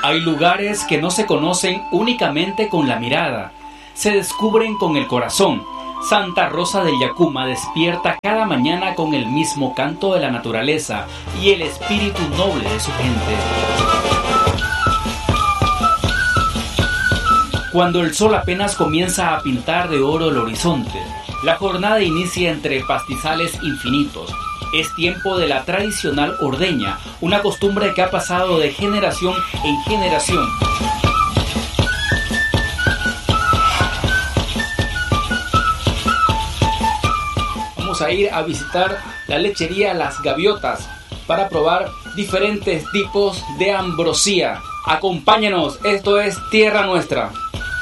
Hay lugares que no se conocen únicamente con la mirada, se descubren con el corazón. Santa Rosa del Yacuma despierta cada mañana con el mismo canto de la naturaleza y el espíritu noble de su gente. Cuando el sol apenas comienza a pintar de oro el horizonte, la jornada inicia entre pastizales infinitos. Es tiempo de la tradicional ordeña, una costumbre que ha pasado de generación en generación. Vamos a ir a visitar la lechería Las Gaviotas para probar diferentes tipos de ambrosía. Acompáñenos, esto es Tierra Nuestra.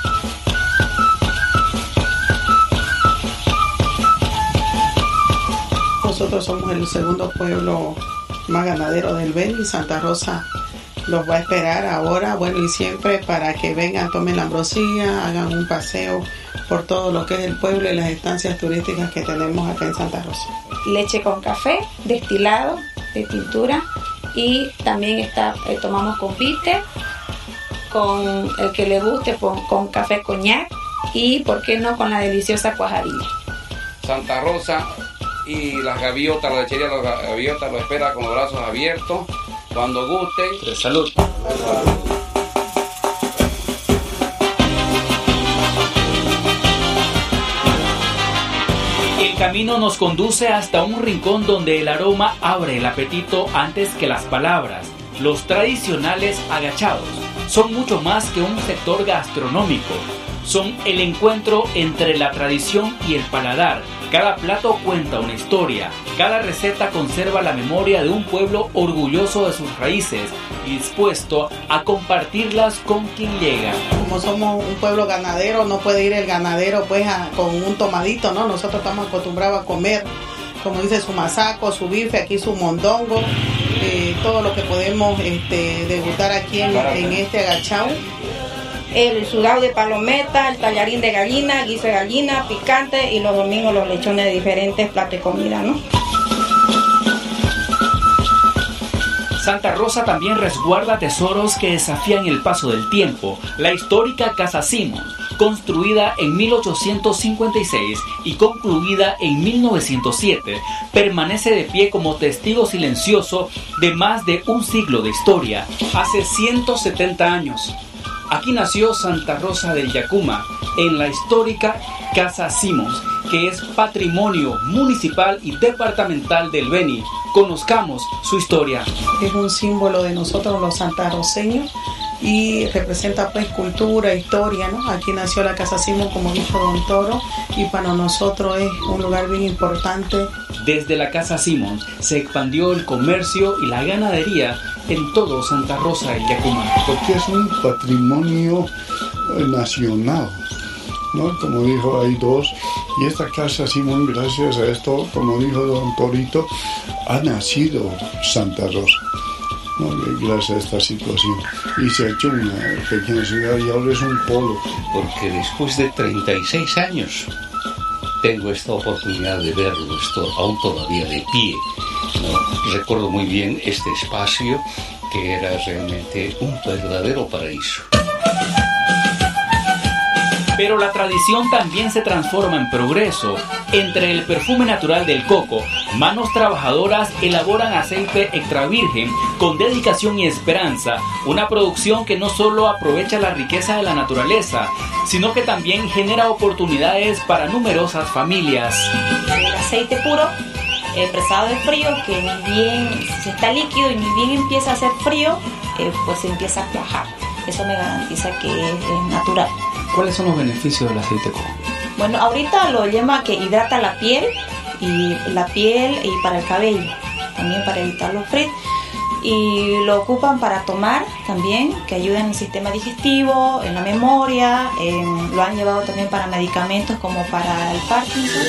Nosotros somos el segundo pueblo más ganadero del Beni. Santa Rosa los va a esperar ahora, bueno, y siempre, para que vengan, tomen la ambrosía, hagan un paseo por todo lo que es el pueblo y las estancias turísticas que tenemos acá en Santa Rosa. Leche con café, destilado de tintura, y también tomamos con bitter, con el que le guste, con café coñac, y por qué no con la deliciosa cuajarilla. Santa Rosa y Las Gaviotas, la lechería Las Gaviotas lo espera con los brazos abiertos. Cuando gusten. Salud. El camino nos conduce hasta un rincón donde el aroma abre el apetito antes que las palabras. Los tradicionales agachados son mucho más que un sector gastronómico. Son el encuentro entre la tradición y el paladar. Cada plato cuenta una historia, cada receta conserva la memoria de un pueblo orgulloso de sus raíces y dispuesto a compartirlas con quien llega. Como somos un pueblo ganadero, no puede ir el ganadero pues con un tomadito, ¿no? Nosotros estamos acostumbrados a comer, como dice, su masaco, su bife, aquí su mondongo, todo lo que podemos degustar aquí en este agachado. El sudado de palometa, el tallarín de gallina, guiso de gallina, picante, y los domingos los lechones de diferentes platos de comida, ¿no? Santa Rosa también resguarda tesoros que desafían el paso del tiempo. La histórica Casa Simons, construida en 1856 y concluida en 1907, permanece de pie como testigo silencioso de más de un siglo de historia. Hace 170 años. Aquí nació Santa Rosa del Yacuma, en la histórica Casa Simons, que es patrimonio municipal y departamental del Beni. Conozcamos su historia. Es un símbolo de nosotros los santarroceños y representa pues cultura, historia, ¿no? Aquí nació la Casa Simons, como dijo Don Toro, y para nosotros es un lugar bien importante. Desde la Casa Simons se expandió el comercio y la ganadería en todo Santa Rosa del Yacuma. Porque es un patrimonio nacional, ¿no? Como dijo, hay dos, y esta Casa Simons, gracias a esto, como dijo Don Torito, ha nacido Santa Rosa, ¿no? Gracias a esta situación, y se ha hecho una pequeña ciudad y ahora es un polo. Porque después de 36 años tengo esta oportunidad de verlo, esto aún todavía de pie, ¿no? Recuerdo muy bien este espacio que era realmente un verdadero paraíso. Pero la tradición también se transforma en progreso. Entre el perfume natural del coco, manos trabajadoras elaboran aceite extra virgen con dedicación y esperanza, una producción que no solo aprovecha la riqueza de la naturaleza, sino que también genera oportunidades para numerosas familias. El aceite puro, presado de frío, que ni bien, si está líquido y ni bien empieza a hacer frío, pues se empieza a cuajar. Eso me garantiza que es natural. ¿Cuáles son los beneficios del aceite de coco? Bueno, ahorita lo llama que hidrata la piel y para el cabello, también para evitar los frizz. Y lo ocupan para tomar también, que ayuda en el sistema digestivo, en la memoria, lo han llevado también para medicamentos como para el Parkinson.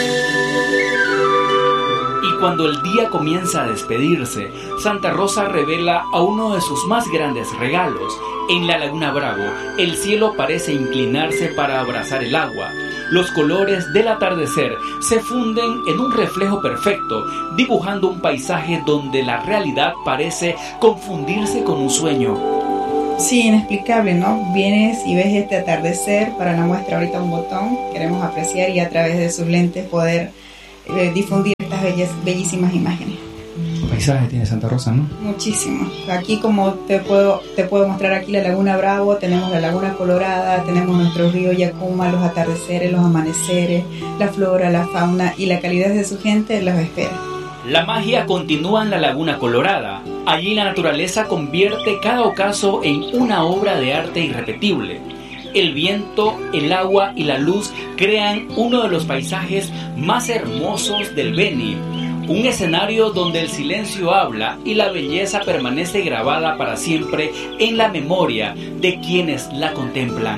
Y cuando el día comienza a despedirse, Santa Rosa revela a uno de sus más grandes regalos. En la Laguna Bravo, el cielo parece inclinarse para abrazar el agua. Los colores del atardecer se funden en un reflejo perfecto, dibujando un paisaje donde la realidad parece confundirse con un sueño. Sí, inexplicable, ¿no? Vienes y ves este atardecer, para la muestra ahorita un botón, queremos apreciar y a través de sus lentes poder difundir estas bellísimas imágenes. Paisaje tiene Santa Rosa, ¿no? Muchísimo. Aquí, como te puedo mostrar aquí la Laguna Bravo, tenemos la Laguna Colorada, tenemos nuestro río Yacuma, los atardeceres, los amaneceres, la flora, la fauna y la calidez de su gente los espera. La magia continúa en la Laguna Colorada. Allí la naturaleza convierte cada ocaso en una obra de arte irrepetible. El viento, el agua y la luz crean uno de los paisajes más hermosos del Beni. Un escenario donde el silencio habla y la belleza permanece grabada para siempre en la memoria de quienes la contemplan.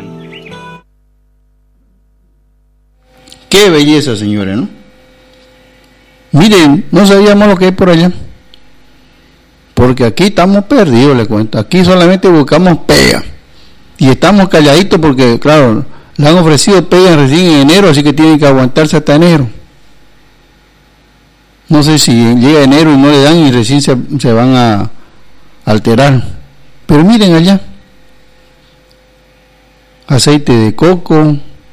Qué belleza, señores, ¿no? Miren, no sabíamos lo que hay por allá. Porque aquí estamos perdidos, le cuento. Aquí solamente buscamos pega. Y estamos calladitos porque, claro, le han ofrecido pega recién en enero, así que tienen que aguantarse hasta enero. No sé si llega enero y no le dan y recién se van a alterar. Pero miren allá. Aceite de coco.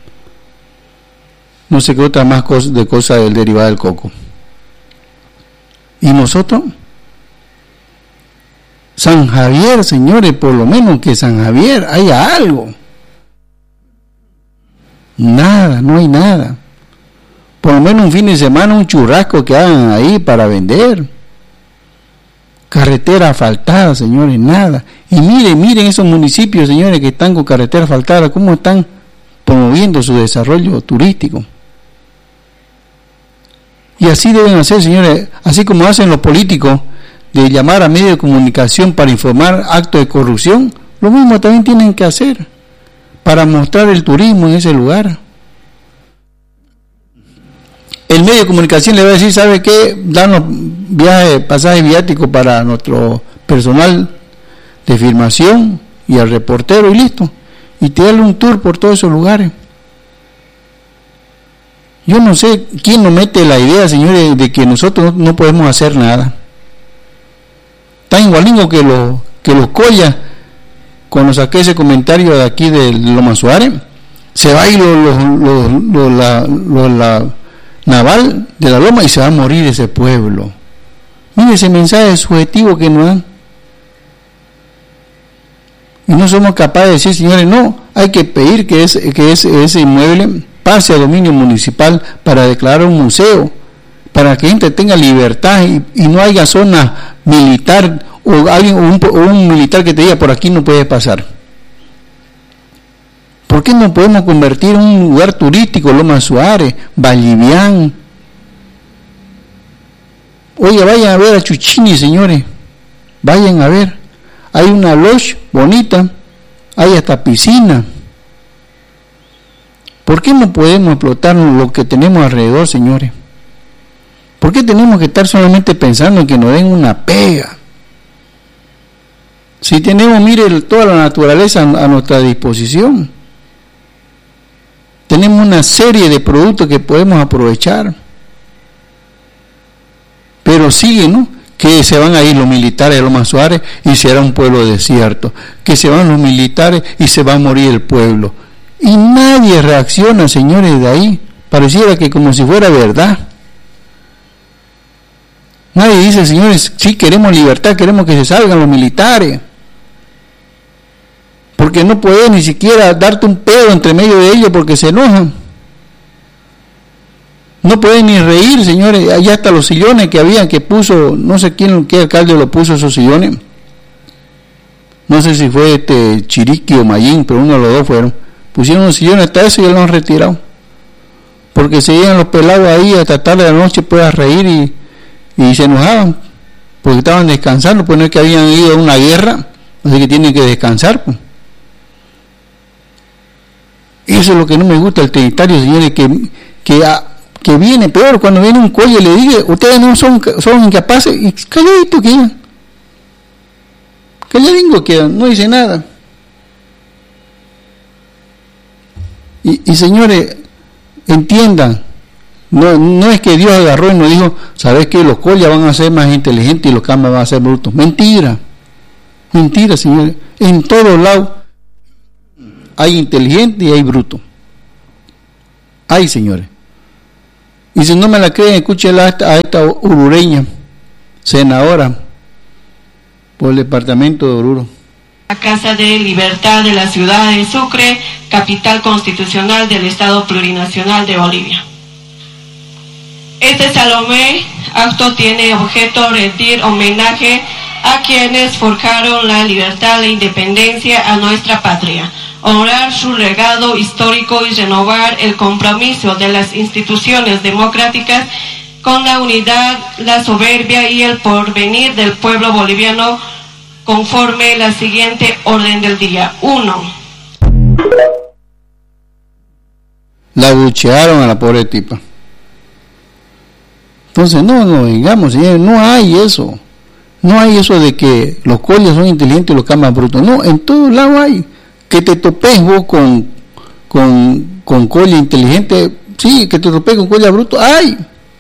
No sé qué otra más cosa del derivado del coco. ¿Y nosotros? San Javier, señores, por lo menos que San Javier haya algo. Nada, no hay nada. Por lo menos un fin de semana un churrasco que hagan ahí para vender. Carretera asfaltada, señores, nada. Y miren esos municipios, señores, que están con carretera asfaltada, cómo están promoviendo su desarrollo turístico. Y así deben hacer, señores, así como hacen los políticos de llamar a medios de comunicación para informar actos de corrupción, lo mismo también tienen que hacer para mostrar el turismo en ese lugar. El medio de comunicación le va a decir, ¿sabe qué? Danos pasajes viáticos para nuestro personal de filmación y al reportero y listo. Y te darle un tour por todos esos lugares. Yo no sé quién nos mete la idea, señores, de que nosotros no podemos hacer nada. Tan igualingo que los Colla, cuando saqué ese comentario de aquí de Loma Suárez, se va a ir la naval de la Loma y se va a morir ese pueblo. Mire ese mensaje subjetivo que nos dan. Y no somos capaces de decir, señores, no, hay que pedir que ese inmueble pase a dominio municipal para declarar un museo, para que la gente tenga libertad y no haya zona militar o un militar que te diga por aquí no puede pasar. ¿Por qué no podemos convertir en un lugar turístico Loma Suárez, Vallivián? Oye, vayan a ver a Chuchini, señores, vayan a ver, hay una lodge bonita, hay hasta piscina. ¿Por qué no podemos explotar lo que tenemos alrededor, señores? ¿Por qué tenemos que estar solamente pensando en que nos den una pega? Si tenemos, mire, toda la naturaleza a nuestra disposición. Tenemos una serie de productos que podemos aprovechar. Pero sigue, ¿no? Que se van a ir los militares de Loma Suárez y será un pueblo desierto. Que se van los militares y se va a morir el pueblo. Y nadie reacciona, señores, de ahí. Pareciera que como si fuera verdad. Nadie dice, señores, sí queremos libertad, queremos que se salgan los militares. Porque no puedes ni siquiera darte un pedo entre medio de ellos porque se enojan. No pueden ni reír, señores. Allá hasta los sillones que habían, que puso, no sé qué alcalde lo puso esos sillones. No sé si fue Chiriqui o Mayín, pero uno de los dos fueron. Pusieron los sillones hasta eso y ya lo han retirado. Porque se iban los pelados ahí hasta tarde de la noche, pues a reír y se enojaban. Porque estaban descansando, pues no es que habían ido a una guerra, así que tienen que descansar, pues. Eso es lo que no me gusta del trinitario, señores, que viene peor cuando viene un Colla y le dice, ustedes no son incapaces, y calladito quedan. Calladingo quedan, no dice nada. Y señores, entiendan, no es que Dios agarró y nos dijo, ¿sabes qué? Los Collas van a ser más inteligentes y los Camas van a ser brutos. Mentira, señores. En todos lados hay inteligente y hay bruto. Hay, señores. Y si no me la creen, escúchela a esta urureña, senadora por el departamento de Oruro. La Casa de Libertad de la ciudad de Sucre, capital constitucional del Estado Plurinacional de Bolivia. Este Salomé acto tiene objeto rendir homenaje a quienes forjaron la libertad e independencia a nuestra patria, honrar su legado histórico y renovar el compromiso de las instituciones democráticas con la unidad, la soberbia y el porvenir del pueblo boliviano, conforme la siguiente orden del día. 1. La buchearon a la pobre tipa. Entonces, no, digamos, señores, no hay eso. No hay eso de que los collas son inteligentes y los camas brutos. No, en todos lados hay. Que te topes vos con colla inteligente, sí, que te topes con colla bruto, hay.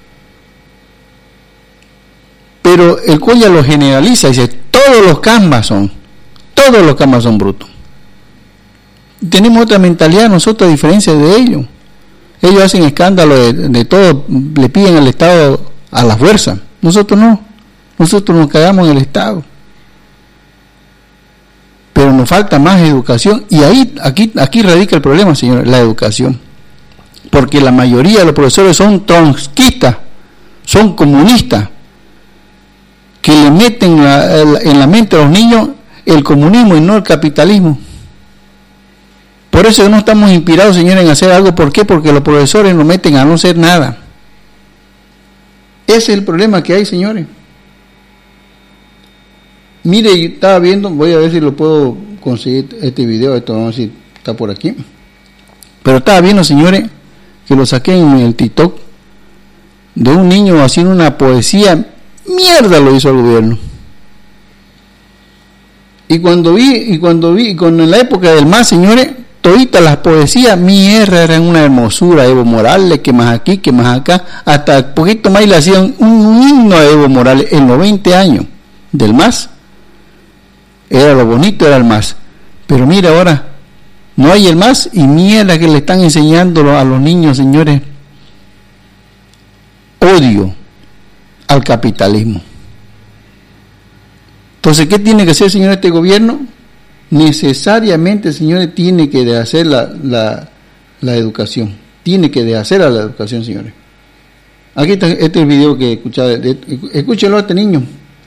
Pero el colla lo generaliza y dice, todos los camas son brutos. Tenemos otra mentalidad nosotros a diferencia de ellos. Ellos hacen escándalo de todo, le piden al Estado a la fuerza. Nosotros no. Nosotros nos cagamos en el Estado. Pero nos falta más educación. Y aquí radica el problema, señores, la educación. Porque la mayoría de los profesores son trotskistas, son comunistas, que le meten en la mente a los niños el comunismo y no el capitalismo. Por eso no estamos inspirados, señores, en hacer algo. ¿Por qué? Porque los profesores nos meten a no hacer nada. Ese es el problema que hay, señores. Mire, yo estaba viendo, voy a ver si lo puedo conseguir este video, esto vamos a ver si está por aquí. Pero estaba viendo, señores, que lo saqué en el TikTok, de un niño haciendo una poesía, mierda lo hizo el gobierno. Y cuando vi, en la época del MAS, señores, toditas las poesías, mierda, eran una hermosura. Evo Morales, que más aquí, que más acá, hasta poquito más y le hacían un himno a Evo Morales en los 20 años del MAS. Era lo bonito, era el MAS. Pero mira ahora, no hay el MAS y mierda que le están enseñando a los niños, señores, odio al capitalismo. Entonces, ¿qué tiene que hacer, señor, este gobierno? Necesariamente, señores, tiene que hacer la educación. Tiene que hacer la educación, señores. Aquí está este video que escuchaba. Escúchelo a este niño.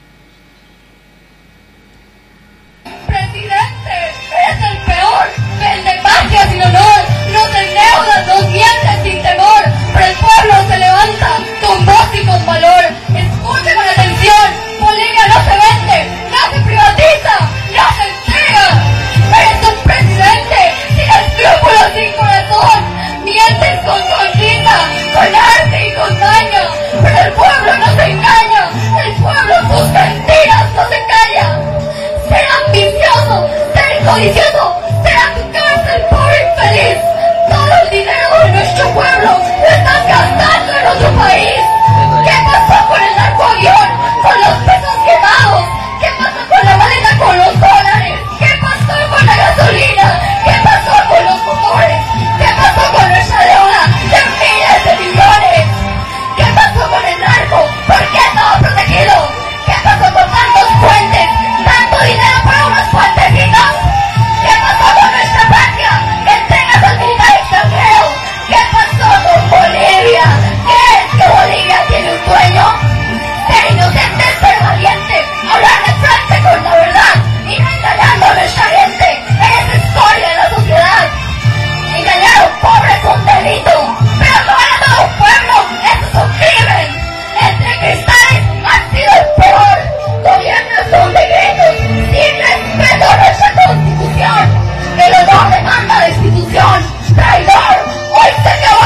Presidente, es el peor, el de patria sin honor, nos endeuda, nos miente sin temor, pero el pueblo se levanta con voz y con valor. Escuche con atención, Bolivia no se vende, no se privatiza, no se entrega. Eres un presidente sin escrúpulos, sin corazón, mientes con sonrisa, con arte y con daño, pero el pueblo no se engaña, el pueblo sus mentiras no se calla. Ser ambicioso, ser codicioso, ser a tu cárcel, pobre infeliz. Todo el dinero de nuestro pueblo lo están gastando en otro país. ¿Qué pasó con el narcoavión? Con los pesos quemados. ¿Qué pasó con la maleta con los dólares? ¿Qué pasó con la gasolina? ¿Qué pasó con los motores? ¿Qué pasó con nuestra deuda de miles de millones? ¿Qué pasó con el narco? ¿Por qué estaba protegido? ¿Qué pasó con tantos puentes? ¿Tanto dinero para unos puentecitos? ¿Qué pasó con nuestra patria? ¿Entregas al militar extranjero? ¿Qué pasó con Bolivia? ¿Qué es que Bolivia tiene un dueño? Ser inocente es ser valiente, hablar de frente con la verdad y no engañando a nuestra gente. Es escoria de la sociedad. Engañar a un pobre es un delito, pero robar a todo un pueblo, eso es un crimen. Entre cristales ha sido el peor. Gobiernos son decretos, sin respeto a nuestra constitución. El honor demanda destitución. Traidor, hoy se acabó.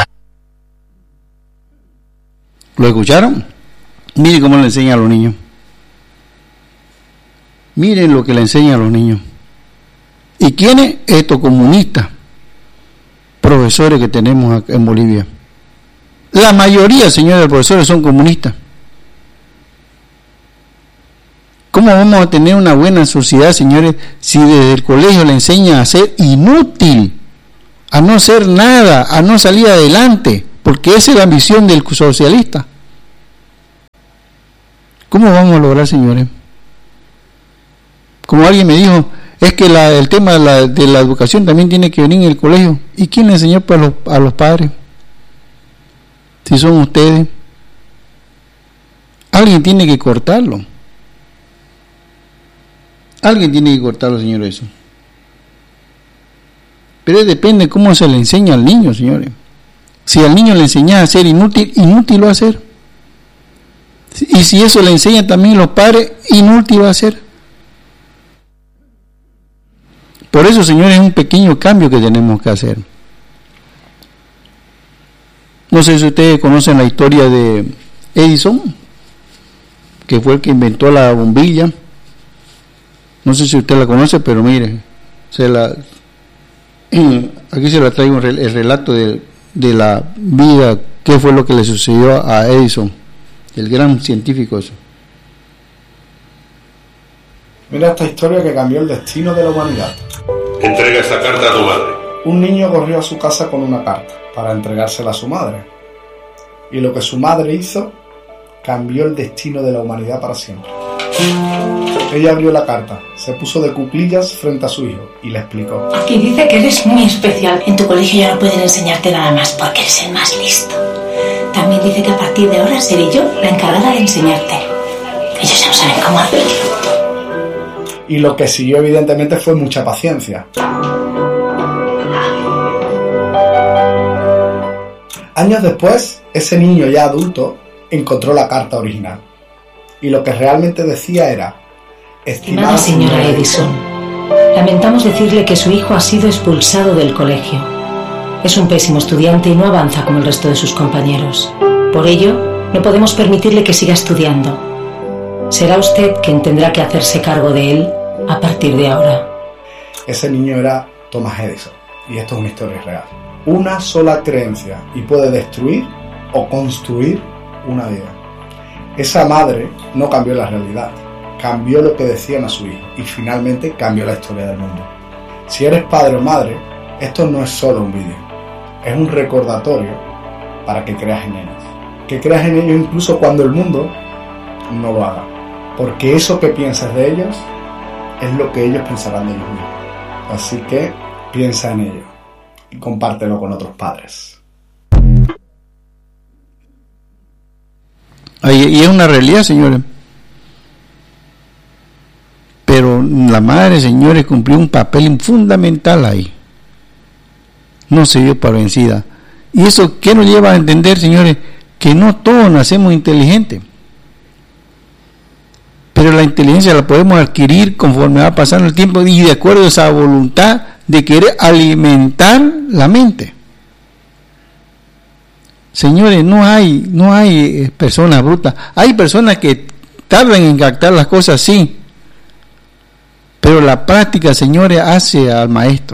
¿Lo escucharon? Miren cómo le enseña a los niños. Miren lo que le enseña a los niños. ¿Y quiénes? Estos comunistas, profesores que tenemos acá en Bolivia. La mayoría, señores, de profesores son comunistas. ¿Cómo vamos a tener una buena sociedad, señores, si desde el colegio le enseñan a ser inútil, a no ser nada, a no salir adelante? Porque esa es la ambición del socialista. ¿Cómo vamos a lograr, señores? Como alguien me dijo, es que el tema de la educación también tiene que venir en el colegio. ¿Y quién le enseñó a los padres? Si son ustedes. Alguien tiene que cortarlo. Alguien tiene que cortarlo, señores. Eso. Pero depende cómo se le enseña al niño, señores. Si al niño le enseña a ser inútil, inútil va a ser. Y si eso le enseñan también los padres, inútil va a ser. Por eso, señores, es un pequeño cambio que tenemos que hacer. No sé si ustedes conocen la historia de Edison, que fue el que inventó la bombilla. No sé si usted la conoce, pero mire, aquí se la traigo el relato de la vida, qué fue lo que le sucedió a Edison, el gran científico eso. Mira esta historia que cambió el destino de la humanidad. Entrega esta carta a tu madre. Un niño corrió a su casa con una carta para entregársela a su madre. Y lo que su madre hizo cambió el destino de la humanidad para siempre. Ella abrió la carta, se puso de cuclillas frente a su hijo y le explicó. Aquí dice que eres muy especial. En tu colegio ya no pueden enseñarte nada más porque eres el más listo. También dice que a partir de ahora seré yo la encargada de enseñarte. Ellos ya no saben cómo hacerlo. Y lo que siguió evidentemente fue mucha paciencia. Años después, ese niño ya adulto encontró la carta original. Y lo que realmente decía era: estimada señora Edison, lamentamos decirle que su hijo ha sido expulsado del colegio. Es un pésimo estudiante y no avanza como el resto de sus compañeros. Por ello, no podemos permitirle que siga estudiando. Será usted quien tendrá que hacerse cargo de él a partir de ahora. Ese niño era Thomas Edison, y esto es una historia real. Una sola creencia y puede destruir o construir una vida. Esa madre no cambió la realidad, cambió lo que decían a su hijo y finalmente cambió la historia del mundo. Si eres padre o madre, esto no es solo un vídeo, es un recordatorio para que creas en ellos. Que creas en ellos incluso cuando el mundo no lo haga. Porque eso que piensas de ellos es lo que ellos pensarán de ellos mismos. Así que piensa en ello y compártelo con otros padres. Y es una realidad, señores. Pero la madre, señores, cumplió un papel fundamental ahí. No se dio por vencida. ¿Y eso qué nos lleva a entender, señores? Que no todos nacemos inteligentes. Pero la inteligencia la podemos adquirir conforme va pasando el tiempo y de acuerdo a esa voluntad de querer alimentar la mente. Señores, no hay personas brutas. Hay personas que tardan en captar las cosas, sí. Pero la práctica, señores, hace al maestro.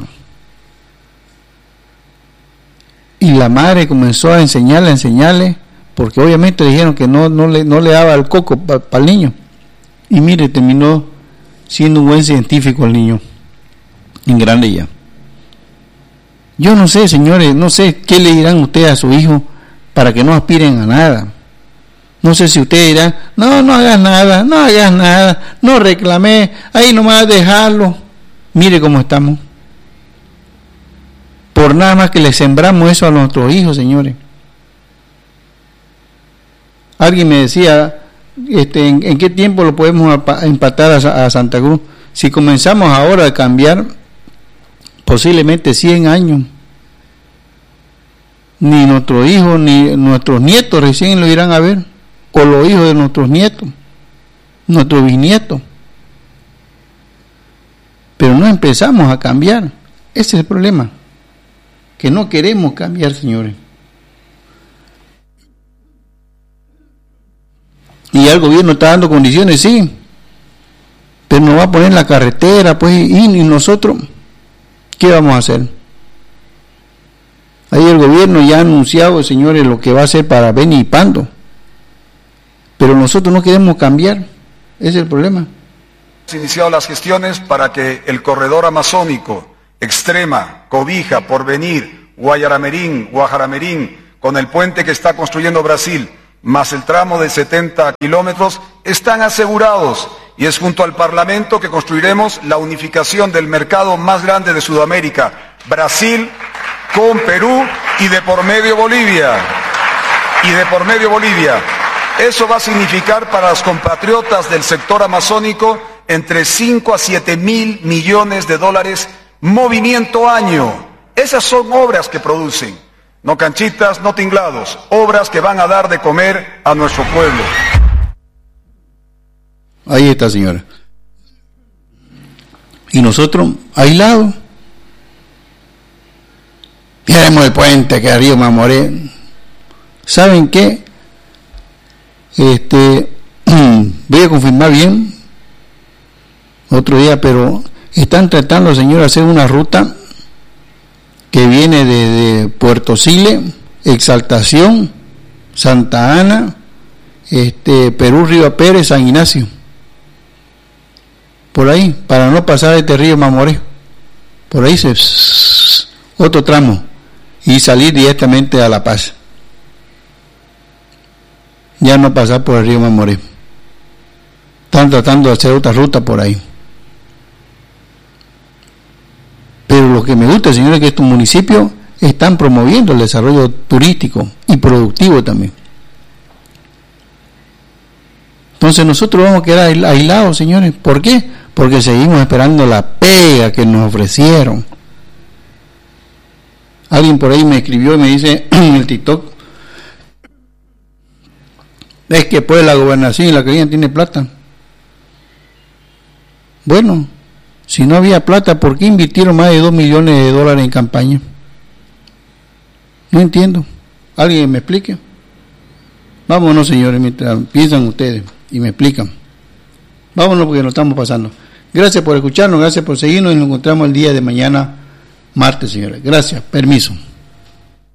Y la madre comenzó a enseñarle, porque obviamente dijeron que no le daba el coco para el niño. Y mire, terminó siendo un buen científico el niño, en grande ya. Yo no sé, señores, no sé qué le dirán ustedes a su hijo para que no aspiren a nada. No sé si ustedes dirán, no hagas nada, no reclamé, ahí nomás dejarlo. Mire cómo estamos. Por nada más que le sembramos eso a nuestros hijos, señores. Alguien me decía, ¿en qué tiempo lo podemos empatar a Santa Cruz? Si comenzamos ahora a cambiar, posiblemente 100 años. Ni nuestros hijos ni nuestros nietos recién lo irán a ver, o los hijos de nuestros nietos, nuestros bisnietos. Pero no empezamos a cambiar. Ese es el problema, que no queremos cambiar, señores. Y el gobierno está dando condiciones, sí, pero nos va a poner la carretera, pues, y nosotros, ¿qué vamos a hacer? Ahí el gobierno ya ha anunciado, señores, lo que va a hacer para Beni y Pando, pero nosotros no queremos cambiar. Ese es el problema. iniciado las gestiones para que el corredor amazónico, Extrema, Cobija, Porvenir, Guajaramerín, con el puente que está construyendo Brasil, más el tramo de 70 kilómetros, están asegurados, y es junto al Parlamento que construiremos la unificación del mercado más grande de Sudamérica, Brasil, con Perú y de por medio Bolivia. Eso va a significar para los compatriotas del sector amazónico entre 5 a 7 mil millones de dólares movimiento año. Esas son obras que producen, no canchitas, no tinglados, obras que van a dar de comer a nuestro pueblo. Ahí está, señora. Y nosotros, aislados, queremos el puente que Río Mamoré. ¿Saben qué? Voy a confirmar bien otro día, pero están tratando, señor, de hacer una ruta que viene de Puerto Sile, Exaltación, Santa Ana, Perú, Río Pérez, San Ignacio, por ahí, para no pasar este río Mamoré, por ahí otro tramo y salir directamente a La Paz, ya no pasar por el río Mamoré. Están tratando de hacer otra ruta por ahí. Pero lo que me gusta, señores, es que estos municipios están promoviendo el desarrollo turístico y productivo también. Entonces nosotros vamos a quedar aislados, señores. ¿Por qué? Porque seguimos esperando la pega que nos ofrecieron. Alguien por ahí me escribió y me dice en el TikTok, es que pues la gobernación y la alcaldía tiene plata. Bueno, si no había plata, ¿por qué invirtieron más de 2 millones de dólares en campaña? No entiendo. ¿Alguien me explique? Vámonos, señores, mientras piensan ustedes y me explican. Vámonos porque nos estamos pasando. Gracias por escucharnos, gracias por seguirnos y nos encontramos el día de mañana, martes, señores. Gracias, permiso.